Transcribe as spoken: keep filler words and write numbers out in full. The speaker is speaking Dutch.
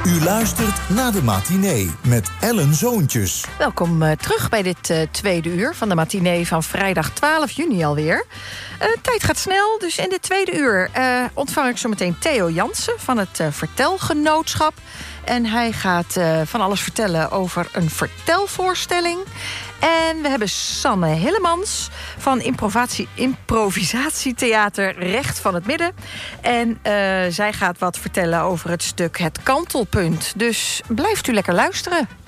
U luistert naar de matinee met Ellen Zoontjes. Welkom uh, terug bij dit uh, tweede uur van de matinee van vrijdag twaalf juni alweer. Uh, tijd gaat snel, dus in dit tweede uur uh, ontvang ik zo meteen Theo Jansen van het uh, Vertelgenootschap. En hij gaat uh, van alles vertellen over een vertelvoorstelling. En we hebben Sanne Hillemans van improvisatie, improvisatietheater Recht van het Midden. En uh, zij gaat wat vertellen over het stuk Het Kantelpunt. Dus blijft u lekker luisteren.